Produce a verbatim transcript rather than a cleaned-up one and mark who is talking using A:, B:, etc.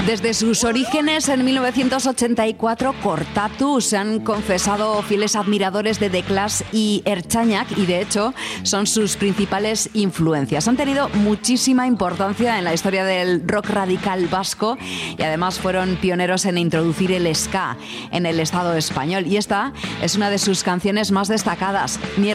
A: Desde sus orígenes en mil novecientos ochenta y cuatro, Cortatu se han confesado fieles admiradores de The Clash y Ertzaintzanak y de hecho son sus principales influencias. Han tenido muchísima importancia en la historia del rock radical vasco y además fueron pioneros en introducir el ska en el Estado español y esta es una de sus canciones más destacadas.